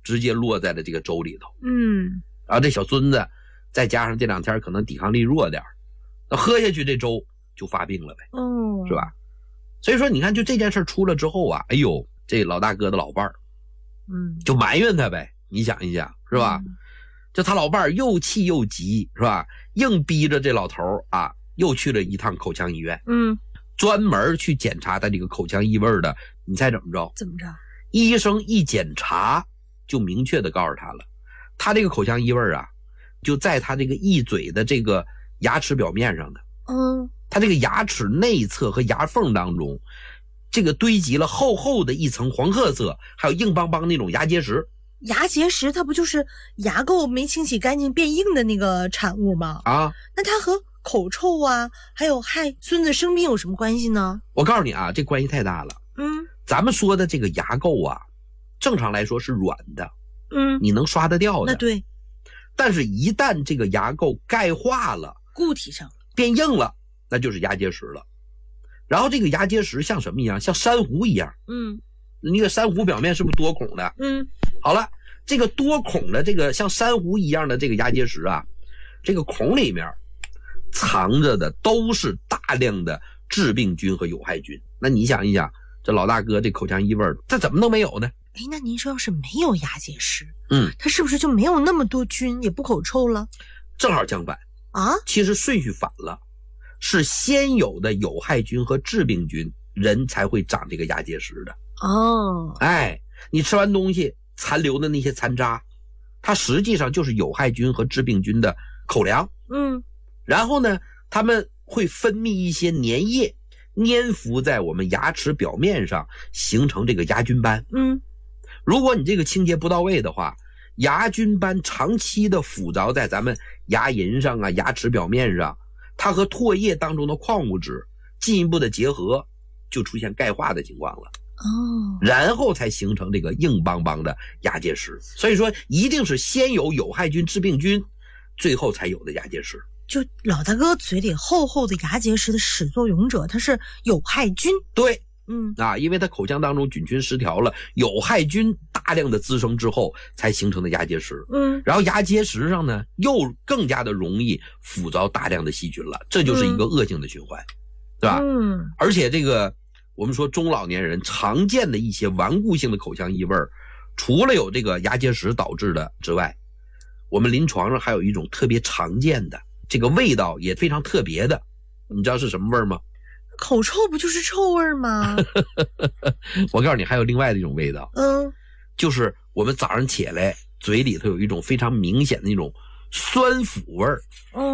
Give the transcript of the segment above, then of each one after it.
直接落在了这个粥里头。然后这小孙子再加上这2天可能抵抗力弱点，那喝下去这粥就发病了呗，是吧？所以说你看，就这件事出了之后啊，哎呦，这老大哥的老伴儿，就埋怨他呗。你想一想，是吧？就他老伴儿又气又急，是吧？硬逼着这老头啊，又去了一趟口腔医院，专门去检查他这个口腔异味的。你猜怎么着？ 怎么着？ 医生一检查就明确的告诉他了，他这个口腔异味啊，就在他这个一嘴的这个牙齿表面上的。他这个牙齿内侧和牙缝当中，这个堆积了厚厚的一层黄褐色，还有硬邦邦那种牙结石。 牙结石它不就是牙垢没清洗干净变硬的那个产物吗？那它和口臭啊，还有害孙子生病有什么关系呢？ 我告诉你啊，这关系太大了。咱们说的这个牙垢啊，正常来说是软的，你能刷得掉的。 那对。 但是一旦这个牙垢钙化了， 固体上了， 变硬了，那就是牙结石了。然后这个牙结石像什么一样？像珊瑚一样。那个珊瑚表面是不是多孔的？好了，这个多孔的这个像珊瑚一样的这个牙结石啊，这个孔里面藏着的都是大量的致病菌和有害菌。那你想一想，这老大哥这口腔异味这怎么能没有呢？ 那您说要是没有牙结石，它是不是就没有那么多菌，也不口臭了？ 正好相反啊， 其实顺序反了，是先有的有害菌和致病菌，人才会长这个牙结石的。你吃完东西残留的那些残渣，它实际上就是有害菌和致病菌的口粮。然后呢，它们会分泌一些粘液，粘附在我们牙齿表面上，形成这个牙菌斑。如果你这个清洁不到位的话，牙菌斑长期的附着在咱们牙龈上啊、牙齿表面上，它和唾液当中的矿物质进一步的结合，就出现钙化的情况了。然后才形成这个硬邦邦的牙结石。所以说一定是先有有害菌致病菌，最后才有的牙结石。 就老大哥嘴里厚厚的牙结石的始作俑者，它是有害菌。 对，因为它口腔当中菌群失调了，有害菌大量的滋生之后才形成的牙结石。然后牙结石上呢又更加的容易附着大量的细菌了，这就是一个恶性的循环，对吧？而且这个我们说中老年人常见的一些顽固性的口腔异味，除了有这个牙结石导致的之外，我们临床上还有一种特别常见的，这个味道也非常特别的，你知道是什么味吗？ 口臭不就是臭味吗？ 我告诉你，还有另外的一种味道，就是我们早上起来嘴里头有一种非常明显的那种酸腐味儿。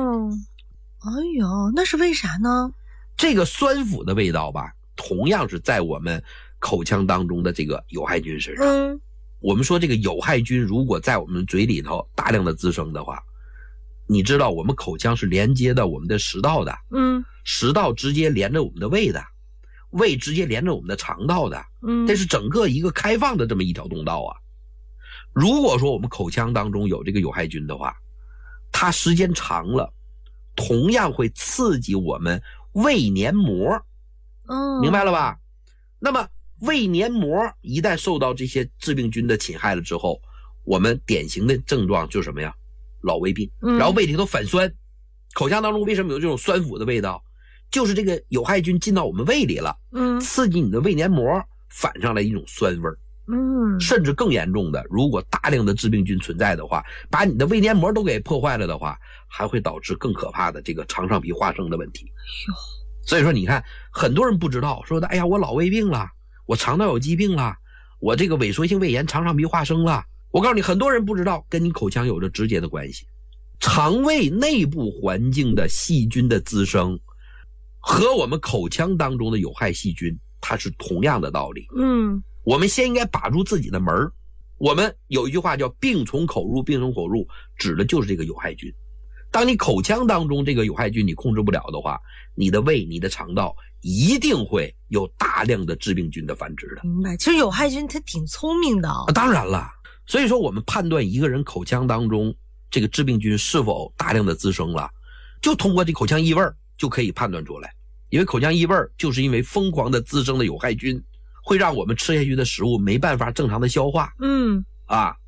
那是为啥呢？ 这个酸腐的味道吧，同样是在我们口腔当中的这个有害菌身上。我们说这个有害菌如果在我们嘴里头大量的滋生的话，你知道我们口腔是连接到我们的食道的，食道直接连着我们的胃的，胃直接连着我们的肠道的，这是整个一个开放的这么一条通道啊。如果说我们口腔当中有这个有害菌的话，它时间长了，同样会刺激我们胃黏膜。明白了吧？那么胃黏膜一旦受到这些致病菌的侵害了之后，我们典型的症状就是什么呀？老胃病。然后胃里头反酸，口腔当中为什么有这种酸腐的味道？就是这个有害菌进到我们胃里了，刺激你的胃黏膜，反上来一种酸味。甚至更严重的，如果大量的致病菌存在的话，把你的胃黏膜都给破坏了的话，还会导致更可怕的这个肠上皮化生的问题。所以说你看，很多人不知道，说的哎呀，我老胃病了，我肠道有疾病了，我这个萎缩性胃炎肠上皮化生了。我告诉你，很多人不知道跟你口腔有着直接的关系。肠胃内部环境的细菌的滋生和我们口腔当中的有害细菌，它是同样的道理。我们先应该把住自己的门。我们有一句话叫病从口入，病从口入，指的就是这个有害菌。当你口腔当中这个有害菌你控制不了的话，你的胃、你的肠道一定会有大量的致病菌的繁殖的。 明白，其实有害菌它挺聪明的。 当然了，所以说我们判断一个人口腔当中这个致病菌是否大量的滋生了，就通过这口腔异味就可以判断出来。因为口腔异味就是因为疯狂的滋生的有害菌，会让我们吃下去的食物没办法正常的消化。